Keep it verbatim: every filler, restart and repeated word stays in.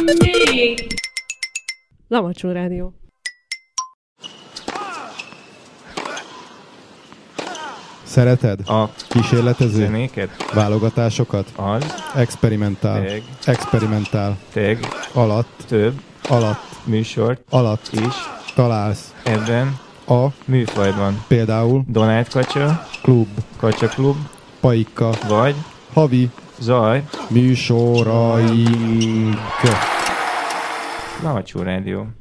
Lamacsó Rádió. Szereted? A kísérletező? zenéket? Válogatásokat? Az. Experimentál. Teg. Experimentál. Teg. Alatt. Több. Alatt. Műsort. Alatt. Is. Találsz. Ebben. A. Műfajban. Például. Donát Kacsa. Klub. Kacsa Klub. Paika. Vagy. Havi. Zaj. Műsoraink. Lamacsó Rádió.